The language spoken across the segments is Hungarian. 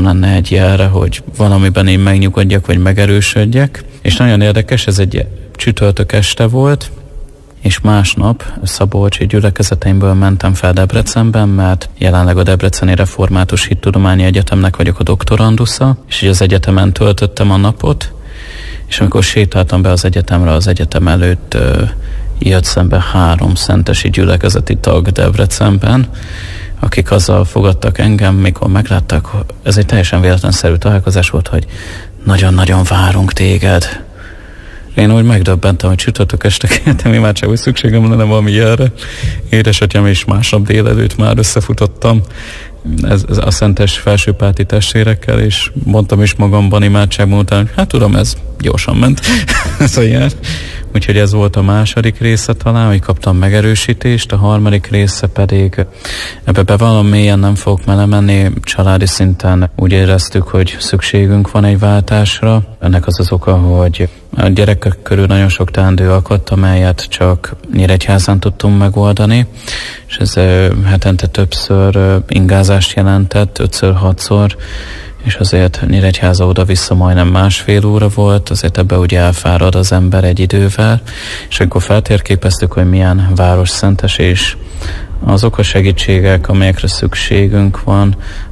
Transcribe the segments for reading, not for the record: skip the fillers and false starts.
lenne egy jelre, hogy valamiben én megnyugodjak, vagy megerősödjek. És nagyon érdekes, ez egy csütörtök este volt, és másnap szabolcsi gyülekezeteimből mentem fel Debrecenben, mert jelenleg a Debreceni Református Hittudományi Egyetemnek vagyok a doktorandusza, és az egyetemen töltöttem a napot, és amikor sétáltam be az egyetemre, az egyetem előtt jött szembe 3 szentesi gyülekezeti tag Debrecenben, akik azzal fogadtak engem, mikor megláttak, ez egy teljesen véletlenszerű találkozás volt, hogy nagyon-nagyon várunk téged. Én úgy megdöbbentem, hogy csütörtök este kértem imádság, hogy szükségem lenne valami jelre. Édesatyám és másnap délelőtt már összefutottam ez a szentes felsőpáti testvérekkel, és mondtam is magamban imádságban után, hogy hát tudom, ez gyorsan ment, ez a jel. Úgyhogy ez volt a második része talán, hogy kaptam megerősítést, a harmadik része pedig ebbe bevallom mélyen nem fogok belemenni, családi szinten úgy éreztük, hogy szükségünk van egy váltásra. Ennek az az oka, hogy a gyerekek körül nagyon sok teendő akadt, amelyet csak Nyíregyházán tudtunk megoldani, és ez hetente többször ingázást jelentett, 5-6-szor, és azért Nyíregyháza oda-vissza majdnem 1,5 óra volt, azért ebbe ugye elfárad az ember egy idővel, és akkor feltérképeztük, hogy milyen városszentes, és azok a segítségek, amelyekre szükségünk van,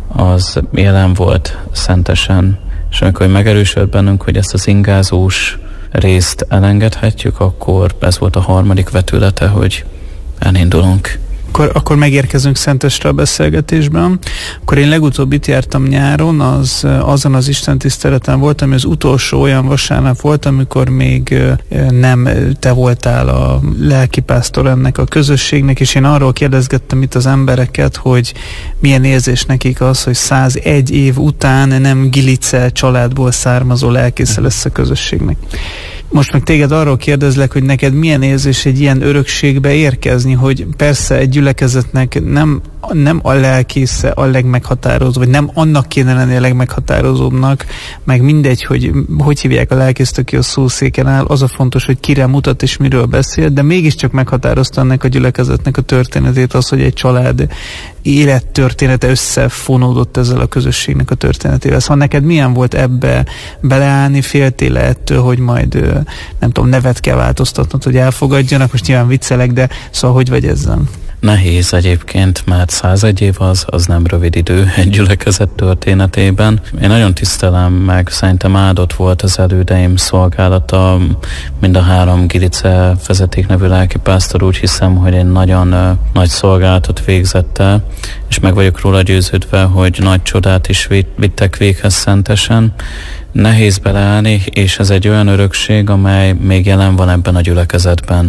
az jelen volt szentesen. És amikor megerősödött bennünk, hogy ezt az ingázós részt elengedhetjük, akkor ez volt a harmadik vetülete, hogy elindulunk. Akkor megérkezünk Szentestre a beszélgetésben. Akkor én legutóbb itt jártam nyáron, azon az istentiszteleten voltam, ami az utolsó olyan vasárnap volt, amikor még nem te voltál a lelkipásztor ennek a közösségnek, és én arról kérdezgettem itt az embereket, hogy milyen érzés nekik az, hogy 101 év után nem Gilice családból származó lelkésze lesz a közösségnek. Most meg téged arról kérdezlek, hogy neked milyen érzés egy ilyen örökségbe érkezni, hogy persze egy gyülekezetnek nem a lelkésze a legmeghatározóbb, vagy nem annak kéne lenni a legmeghatározóbbnak, meg mindegy, hogy hívják a lelkészt, aki a szószéken áll, az a fontos, hogy kire mutat és miről beszél, de mégiscsak meghatározta ennek a gyülekezetnek a történetét az, hogy egy család élettörténete összefonódott ezzel a közösségnek a történetével. Szóval neked milyen volt ebbe beleállni, féltél ettől, hogy majd nem tudom, nevet kell változtatnod, hogy elfogadjanak, most nyilván viccelek, de szóval hogy vagy ezzel? Nehéz egyébként, mert 101 év az nem rövid idő egy gyülekezet történetében. Én nagyon tisztelem meg, szerintem áldott volt az elődeim szolgálata, mind a 3 Gilice vezetéknevű lelkipásztor, úgy hiszem, hogy egy nagyon nagy szolgálatot végzett el, és meg vagyok róla győződve, hogy nagy csodát is vittek véghez szentesen. Nehéz beleállni, és ez egy olyan örökség, amely még jelen van ebben a gyülekezetben.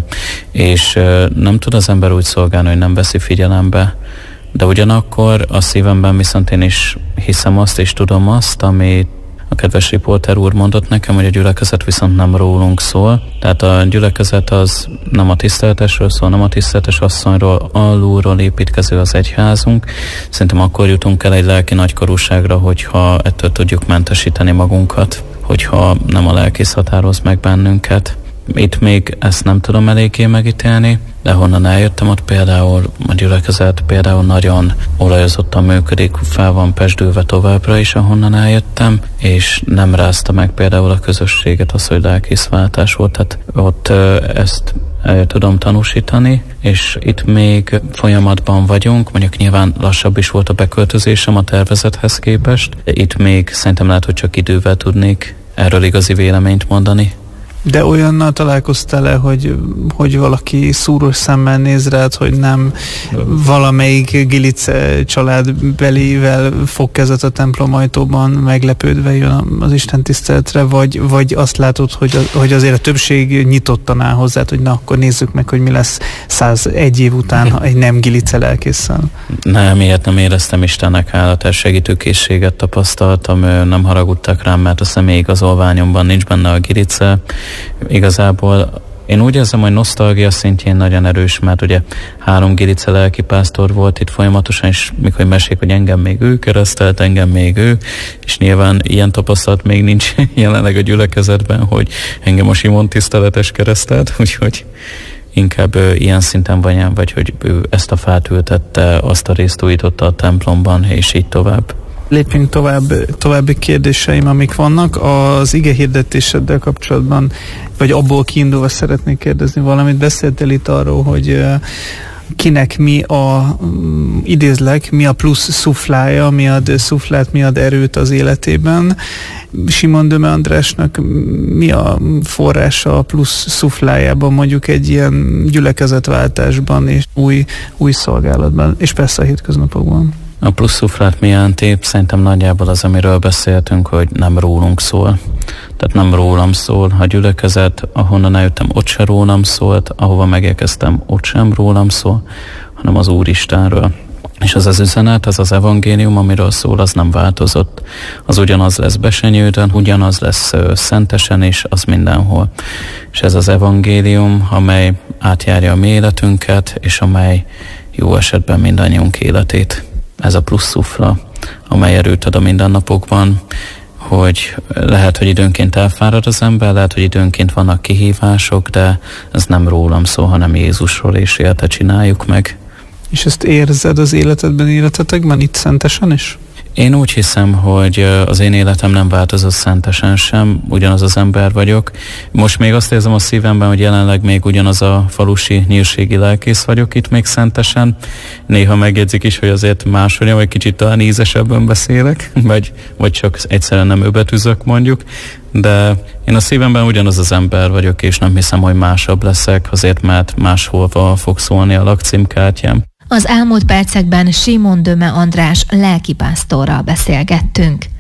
És nem tud az ember úgy szolgálni, hogy nem veszi figyelembe. De ugyanakkor a szívemben viszont én is hiszem azt, és tudom azt, amit a kedves riporter úr mondott nekem, hogy a gyülekezet viszont nem rólunk szól. Tehát a gyülekezet az nem a tiszteletesről szól, nem a tiszteletes asszonyról, alulról építkező az egyházunk. Szerintem akkor jutunk el egy lelki nagykorúságra, hogyha ettől tudjuk mentesíteni magunkat, hogyha nem a lelkész határoz meg bennünket. Itt még ezt nem tudom eléggé megítélni, de honnan eljöttem, ott például a gyülekezet például nagyon olajozottan működik, fel van pezsdülve továbbra is, ahonnan eljöttem, és nem rázta meg például a közösséget az, hogy lelkészváltás volt. Tehát ott ezt tudom tanúsítani, és itt még folyamatban vagyunk, mondjuk nyilván lassabb is volt a beköltözésem a tervezethez képest, de itt még szerintem lehet, hogy csak idővel tudnék erről igazi véleményt mondani. De olyannal találkoztál-e, hogy valaki szúros szemmel néz rád, hogy nem valamelyik Gilice családbelivel fog kezet a templom ajtóban, meglepődve jön az Isten tiszteletre, vagy azt látod, hogy azért a többség nyitottan áll hozzá, hogy na, akkor nézzük meg, hogy mi lesz 101 év után egy nem Gilice lelkésszel. Nem, ilyet nem éreztem, Istennek hálatás segítőkészséget tapasztaltam, nem haragudtak rám, mert a személyigazolványomban nincs benne a Gilice. Igazából én úgy érzem, hogy nosztalgia szintjén nagyon erős, mert ugye 3 Gilice lelkipásztor volt itt folyamatosan, és mikor mesék, hogy engem még ő keresztelt, engem még ő, és nyilván ilyen tapasztalat még nincs jelenleg a gyülekezetben, hogy engem a Simon tiszteletes keresztelt, úgyhogy inkább ilyen szinten vagy hogy ő ezt a fát ültette, azt a részt újította a templomban, és így tovább. Lépjünk további kérdéseim, amik vannak. Az igehirdetéseddel kapcsolatban, vagy abból kiindulva szeretnék kérdezni valamit. Beszéltél itt arról, hogy kinek idézlek, mi a plusz szuflája, mi ad szuflát, mi ad erőt az életében. Simon Döme Andrásnak mi a forrása a plusz szuflájában, mondjuk egy ilyen gyülekezetváltásban és új szolgálatban, és persze a hétköznapokban? A plusz szuflát mi jelenti? Szerintem nagyjából az, amiről beszéltünk, hogy nem rólunk szól. Tehát nem rólam szól. A gyülekezet, ahonnan eljöttem, ott se rólam szólt, ahova megérkeztem, ott sem rólam szól, hanem az Úristenről. És az az üzenet, az az evangélium, amiről szól, az nem változott. Az ugyanaz lesz Besenyőden, ugyanaz lesz Szentesen, és az mindenhol. És ez az evangélium, amely átjárja a mi életünket, és amely jó esetben mindannyiunk életét. Ez a plusz szufla, amely erőt ad a mindennapokban, hogy lehet, hogy időnként elfárad az ember, lehet, hogy időnként vannak kihívások, de ez nem rólam szól, hanem Jézusról, és érte csináljuk meg. És ezt érzed az életetekben, itt Szentesen is? Én úgy hiszem, hogy az én életem nem változott Szentesen sem, ugyanaz az ember vagyok. Most még azt érzem a szívemben, hogy jelenleg még ugyanaz a falusi nyírségi lelkész vagyok itt még Szentesen. Néha megjegyzik is, hogy azért máshogyan, vagy kicsit talán ízesebben beszélek, vagy csak egyszerűen nem öbetűzök mondjuk. De én a szívemben ugyanaz az ember vagyok, és nem hiszem, hogy másabb leszek, azért mert máshol fog szólni a lakcímkártyám. Az elmúlt percekben Simon Döme András lelkipásztorral beszélgettünk.